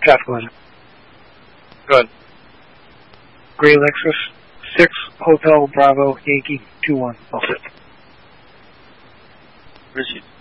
South Glen. Good. Gray Lexus, 6 Hotel Bravo Yankee 21, all set. Richie.